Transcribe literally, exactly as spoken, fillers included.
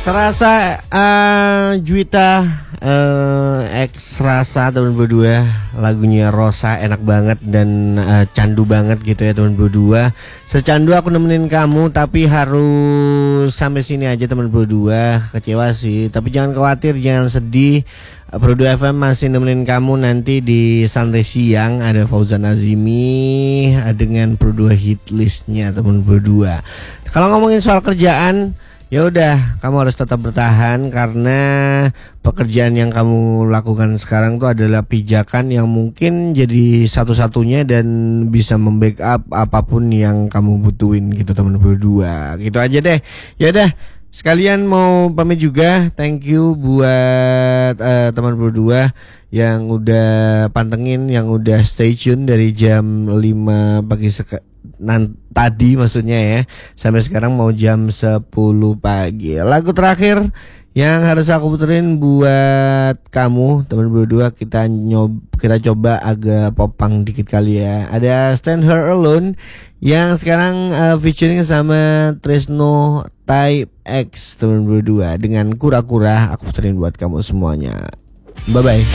Serasa uh, Juwita uh, X Rasa teman berdua, lagunya Rosa enak banget dan uh, candu banget gitu ya teman berdua. Secandu aku nemenin kamu, tapi harus sampai sini aja teman berdua. Kecewa sih, tapi jangan khawatir, jangan sedih. Pro dua F M masih nemenin kamu nanti di Sunday siang. Ada Fauzan Azimi dengan Pro dua hit listnya teman berdua. Kalau ngomongin soal kerjaan, ya udah, kamu harus tetap bertahan karena pekerjaan yang kamu lakukan sekarang tuh adalah pijakan yang mungkin jadi satu-satunya dan bisa membackup apapun yang kamu butuhin gitu teman berdua. Gitu aja deh. Ya udah, sekalian mau pamit juga. Thank you buat uh, teman berdua yang udah pantengin, yang udah stay tune dari jam lima pagi seka- nan- tadi maksudnya ya, sampai sekarang mau jam sepuluh pagi. Lagu terakhir yang harus aku puterin buat kamu teman berdua, kita nyob kita coba agak popang dikit kali ya. Ada Stand Her Alone yang sekarang uh, featuring sama Tresno Type X teman berdua dengan Kura-Kura. Aku puterin buat kamu semuanya. Bye bye.